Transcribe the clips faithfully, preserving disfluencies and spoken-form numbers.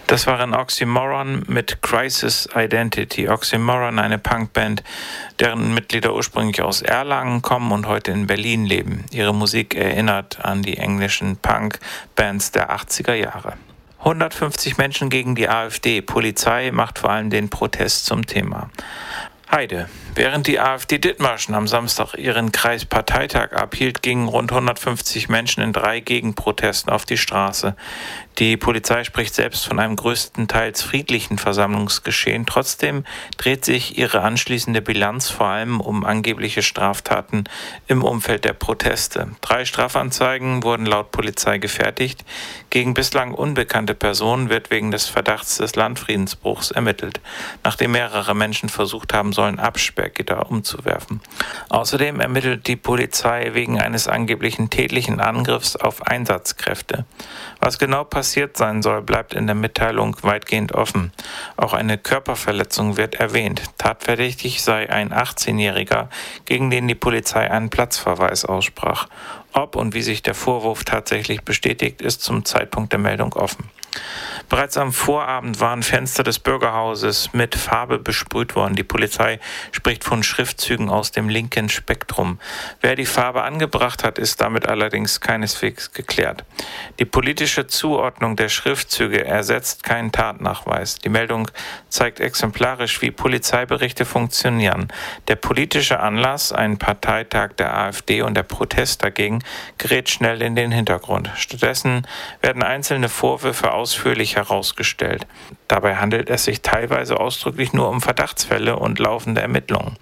Das waren Oxymoron mit Crisis Identity. Oxymoron, eine Punkband, deren Mitglieder ursprünglich aus Erlangen kommen und heute in Berlin leben. Ihre Musik erinnert an die englischen Punk-Bands der achtziger Jahre. hundertfünfzig Menschen gegen die AfD. Polizei macht vor allem den Protest zum Thema. Heide. Während die AfD Dithmarschen am Samstag ihren Kreisparteitag abhielt, gingen rund hundertfünfzig Menschen in drei Gegenprotesten auf die Straße. Die Polizei spricht selbst von einem größtenteils friedlichen Versammlungsgeschehen. Trotzdem dreht sich ihre anschließende Bilanz vor allem um angebliche Straftaten im Umfeld der Proteste. Drei Strafanzeigen wurden laut Polizei gefertigt. Gegen bislang unbekannte Personen wird wegen des Verdachts des Landfriedensbruchs ermittelt, nachdem mehrere Menschen versucht haben sollen, Absperrgitter umzuwerfen. Außerdem ermittelt die Polizei wegen eines angeblichen tätlichen Angriffs auf Einsatzkräfte. Was genau passiert sein soll, bleibt in der Mitteilung weitgehend offen. Auch eine Körperverletzung wird erwähnt. Tatverdächtig sei ein achtzehnjähriger, gegen den die Polizei einen Platzverweis aussprach. Ob und wie sich der Vorwurf tatsächlich bestätigt, ist zum Zeitpunkt der Meldung offen. Bereits am Vorabend waren Fenster des Bürgerhauses mit Farbe besprüht worden. Die Polizei spricht von Schriftzügen aus dem linken Spektrum. Wer die Farbe angebracht hat, ist damit allerdings keineswegs geklärt. Die politische Zuordnung der Schriftzüge ersetzt keinen Tatnachweis. Die Meldung zeigt exemplarisch, wie Polizeiberichte funktionieren. Der politische Anlass, ein Parteitag der AfD und der Protest dagegen, gerät schnell in den Hintergrund. Stattdessen werden einzelne Vorwürfe ausführlich herausgestellt. Dabei handelt es sich teilweise ausdrücklich nur um Verdachtsfälle und laufende Ermittlungen.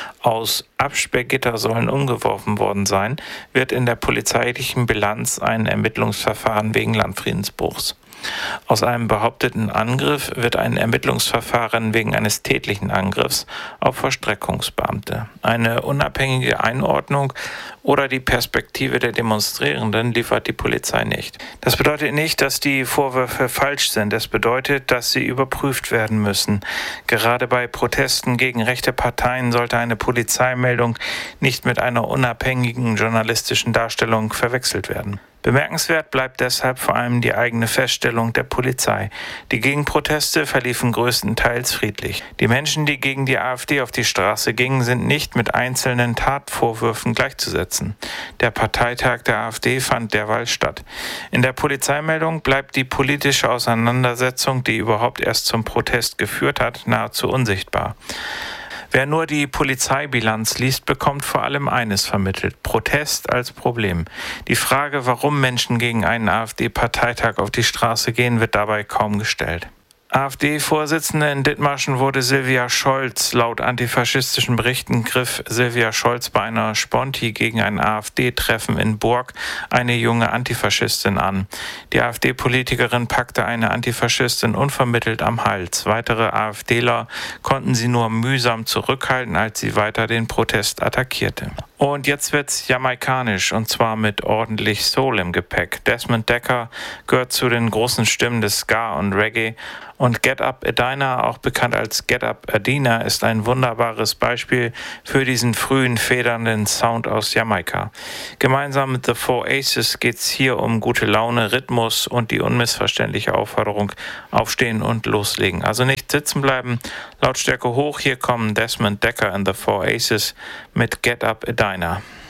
Aus Absperrgitter sollen umgeworfen worden sein, wird in der polizeilichen Bilanz ein Ermittlungsverfahren wegen Landfriedensbruchs. Aus einem behaupteten Angriff wird ein Ermittlungsverfahren wegen eines tätlichen Angriffs auf Vollstreckungsbeamte. Eine unabhängige Einordnung oder die Perspektive der Demonstrierenden liefert die Polizei nicht. Das bedeutet nicht, dass die Vorwürfe falsch sind. Es bedeutet, dass sie überprüft werden müssen. Gerade bei Protesten gegen rechte Parteien sollte eine Polizeimeldung nicht mit einer unabhängigen journalistischen Darstellung verwechselt werden. Bemerkenswert bleibt deshalb vor allem die eigene Feststellung der Polizei. Die Gegenproteste verliefen größtenteils friedlich. Die Menschen, die gegen die AfD auf die Straße gingen, sind nicht mit einzelnen Tatvorwürfen gleichzusetzen. Der Parteitag der AfD fand derweil statt. In der Polizeimeldung bleibt die politische Auseinandersetzung, die überhaupt erst zum Protest geführt hat, nahezu unsichtbar. Wer nur die Polizeibilanz liest, bekommt vor allem eines vermittelt: Protest als Problem. Die Frage, warum Menschen gegen einen AfD-Parteitag auf die Straße gehen, wird dabei kaum gestellt. AfD-Vorsitzende in Dithmarschen wurde Silvia Scholz. Laut antifaschistischen Berichten griff Silvia Scholz bei einer Sponti gegen ein AfD-Treffen in Burg eine junge Antifaschistin an. Die AfD-Politikerin packte eine Antifaschistin unvermittelt am Hals. Weitere AfDler konnten sie nur mühsam zurückhalten, als sie weiter den Protest attackierte. Und jetzt wird's jamaikanisch, und zwar mit ordentlich Soul im Gepäck. Desmond Dekker gehört zu den großen Stimmen des Ska und Reggae, und Get Up Edina, auch bekannt als Get Up Adina, ist ein wunderbares Beispiel für diesen frühen, federnden Sound aus Jamaika. Gemeinsam mit The Four Aces geht's hier um gute Laune, Rhythmus und die unmissverständliche Aufforderung: Aufstehen und loslegen. Also nicht sitzen bleiben, Lautstärke hoch, hier kommen Desmond Dekker and The Four Aces mit Get Up Edina.